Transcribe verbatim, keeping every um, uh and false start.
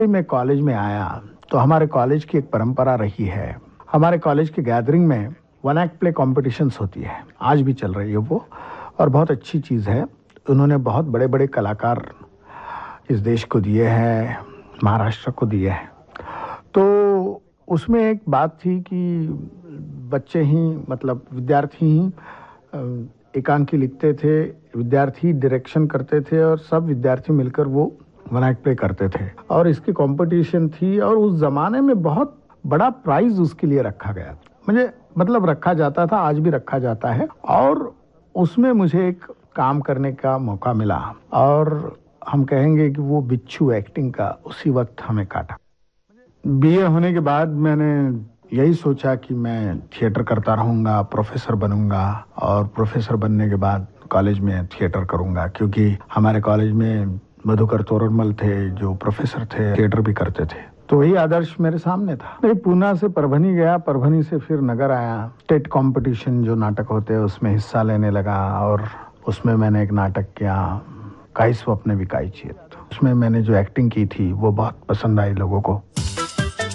मैं कॉलेज में आया तो हमारे कॉलेज की एक परंपरा रही है। हमारे कॉलेज की गैदरिंग में वन एक्ट प्ले कॉम्पिटिशन्स होती है, आज भी चल रही है वो, और बहुत अच्छी चीज़ है। उन्होंने बहुत बड़े बड़े कलाकार इस देश को दिए हैं, महाराष्ट्र को दिए हैं। तो उसमें एक बात थी कि बच्चे ही मतलब विद्यार्थी ही एकांकी लिखते थे, विद्यार्थी डायरेक्शन करते थे और सब विद्यार्थी मिलकर वो वन एक्ट प्ले करते थे और इसकी कंपटीशन थी और उस जमाने में बहुत बड़ा प्राइज उसके लिए रखा गया। मुझे मतलब रखा जाता था, आज भी रखा जाता है, और उसमें मुझे एक काम करने का मौका मिला और हम कहेंगे कि वो बिच्छू एक्टिंग का उसी वक्त हमें काटा। बीए होने के बाद मैंने यही सोचा कि मैं थिएटर करता रहूँगा, प्रोफेसर बनूंगा और प्रोफेसर बनने के बाद कॉलेज में थिएटर करूँगा, क्योंकि हमारे कॉलेज में मधुकर तोरड़मल थे जो प्रोफेसर थे, थिएटर भी करते थे। तो वही आदर्श मेरे सामने था। मैं पूना से परभनी गया, परभनी से फिर नगर आया। स्टेट कंपटीशन जो नाटक होते हैं उसमें हिस्सा लेने लगा और उसमें मैंने एक नाटक किया, काई स्वप्न विकाई चेत। उसमें मैंने जो एक्टिंग की थी वो बहुत पसंद आई लोगों को।